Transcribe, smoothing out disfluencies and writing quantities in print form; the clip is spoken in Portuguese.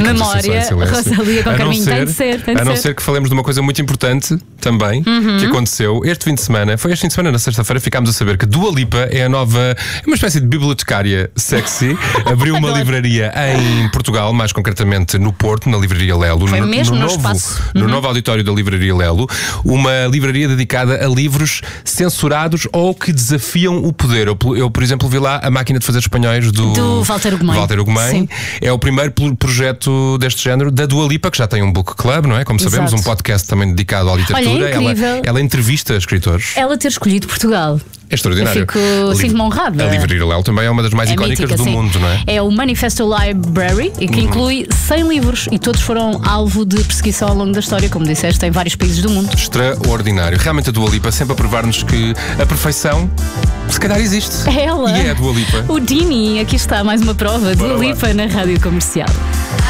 memória, Rosalia com Carminho, tem de ser. A não ser que falemos de uma coisa muito importante também, que aconteceu este fim de semana. Foi este fim de semana, na sexta-feira, ficámos a saber que Dua Lipa é uma espécie de bibliotecária sexy. Abriu uma livraria em Portugal, mais concretamente no Porto, na livraria Lelo. Foi mesmo no espaço. No novo auditório da livraria Lelo. Uma livraria dedicada a livros censurados ou que desafiam o poder. Eu, por exemplo, vi lá A Máquina de Fazer Espanhóis do Walter Ugumem. É o primeiro projeto deste género da Dua Lipa, que já tem um book club, não é? Como sabemos, um podcast também dedicado à literatura. Olha, ela entrevista escritores. Ela ter escolhido Portugal. É extraordinário. Sinto-me honrada. A livraria Lelo também é uma das mais icónicas mítica, do mundo, não é? É o Manifesto Library, que inclui 100 livros e todos foram alvo de perseguição ao longo da história, como disseste, em vários países do mundo. Extraordinário. Realmente a Dua Lipa sempre a provar-nos que a perfeição se calhar existe. É ela. E é a Dua Lipa. O Dini, aqui está mais uma prova. Dua Lipa na Rádio Comercial.